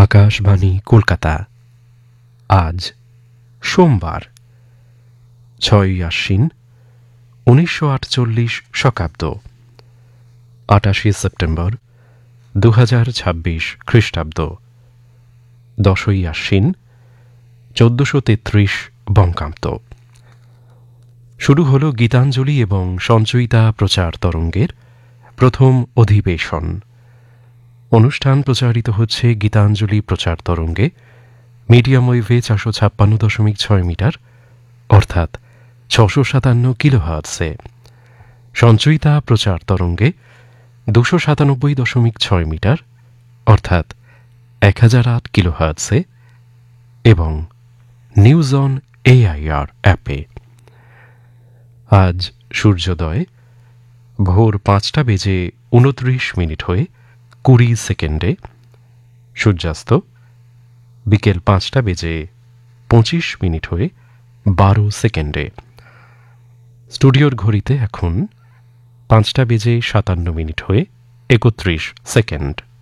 আকাশবাণী কলকাতা। আজ সোমবার 6ই আশ্বিন 1948 শকাব্দ, 28 সেপ্টেম্বর 2026 খ্রিস্টাব্দ, 10ই আশ্বিন 1433 বঙ্গাব্দ। শুরু হল গীতাঞ্জলি এবং সঞ্চয়িতা প্রচার তরঙ্গের প্রথম অধিবেশন। অনুষ্ঠান প্রচারিত হচ্ছে গীতাঞ্জলি প্রচার তরঙ্গে, মিডিয়াম ওয়েভে 456.6 মিটার অর্থাৎ 657 কিলোহার্টজে, সঞ্চয়িতা প্রচার তরঙ্গে 297.6 মিটার অর্থাৎ 1008 কিলোহার্টজে এবং নিউজ অন এআইআর অ্যাপে। আজ সূর্যোদয় ভোর 5:29 হয়ে 20 সেকেন্ডে, সূর্যাস্ত বিকেল 5:25 হয়ে 12 সেকেন্ডে। স্টুডিওর ঘড়িতে এখন 5:57 হয়ে 31 সেকেন্ড।